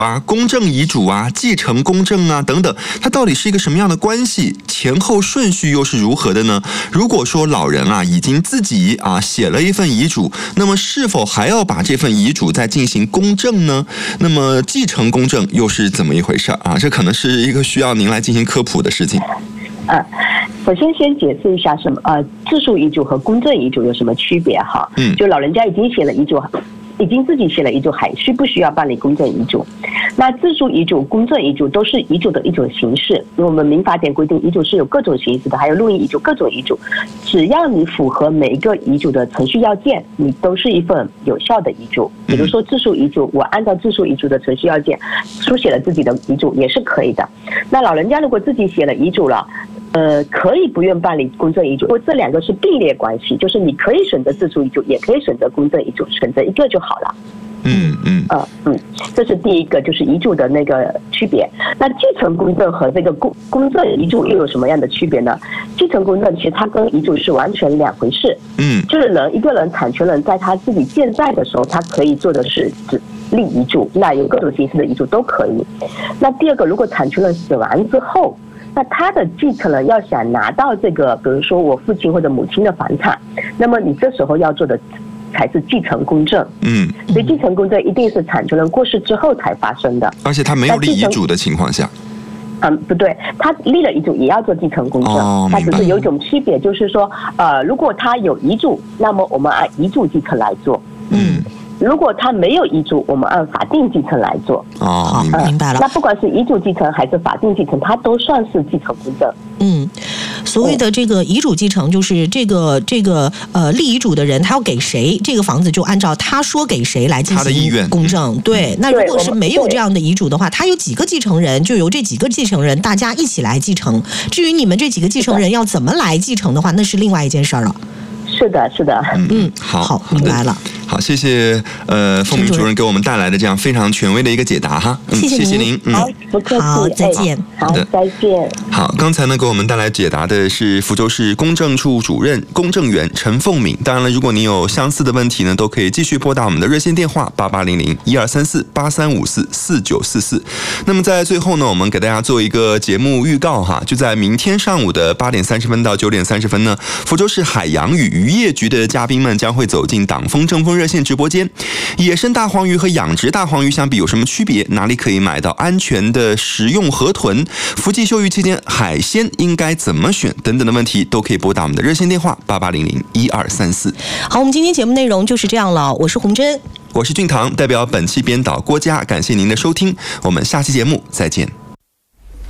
啊、公证遗嘱啊、继承公证啊等等，它到底是一个什么样的关系？前后顺序又是如何的呢？如果说老人啊已经自己写了一份遗嘱，那么是否还要把这份遗嘱再进行公证呢？那么继承公证又是怎么一回事啊？这可能是一个需要您来进行科普的事情。 首先解释一下自述遗嘱和公证遗嘱有什么区别哈？就老人家已经写了遗嘱，已经自己写了遗嘱，还需不需要办理公证遗嘱？那自述遗嘱、公证遗嘱都是遗嘱的一种形式。因为我们民法典规定，遗嘱是有各种形式的，还有录音遗嘱、各种遗嘱。只要你符合每一个遗嘱的程序要件，你都是一份有效的遗嘱。比如说自述遗嘱，我按照自述遗嘱的程序要件书写了自己的遗嘱也是可以的。那老人家如果自己写了遗嘱了，可以不用办理公证遗嘱，这两个是并列关系，就是你可以选择自述遗嘱，也可以选择公证遗嘱，选择一个就好了。这是第一个，就是遗嘱的那个区别。那继承公证和这个公证遗嘱又有什么样的区别呢？继承公证其实它跟遗嘱是完全两回事。就是一个人产权人在他自己健在的时候，他可以做的是立遗嘱，那有各种形式的遗嘱都可以。那第二个，如果产权人死亡之后，那他的继承人要想拿到这个，比如说我父亲或者母亲的房产，那么你这时候要做的才是继承公证。所以继承公证一定是产权人过世之后才发生的， 而且他没有立遗嘱的情况下。 不对，他立了遗嘱也要做继承公证。他只是有一种区别，就是说，如果他有遗嘱，那么我们按遗嘱继承来做。如果他没有遗嘱，我们按法定继承来做。 好，明白了。 那不管是遗嘱继承还是法定继承，它都算是继承公证。 所谓的这个遗嘱继承，就是这个立遗嘱的人，他要给谁，这个房子就按照他说给谁来进行公证。对，那如果是没有这样的遗嘱的话，他有几个继承人，就由这几个继承人大家一起来继承。至于你们这几个继承人要怎么来继承的话，那是另外一件事了。 是的。 好，明白了。 好，谢谢凤鸣主任给我们带来的这样非常权威的一个解答哈。谢谢您。 好，不客气。 好，再见。 好，再见。 好，刚才呢给我们带来解答的是福州市公证处主任公证员陈凤鸣。当然了，如果您有相似的问题呢，都可以继续拨打我们的热线电话8800-1234-8354-4944。那么在最后呢，我们给大家做一个节目预告哈，就在明天上午的8点30分到9点30分呢，福州市海洋与渔业局的嘉宾们将会走进党风正风热线直播间。野生大黄鱼和养殖大黄鱼相比有什么区别？哪里可以买到安全的食用河豚？福季休渔期间海鲜应该怎么选？等等的问题都可以拨打我们的热线电话8800-1234。 好，我们今天节目内容就是这样了。我是洪真， 我是俊堂，代表本期编导郭佳，感谢您的收听，我们下期节目再见。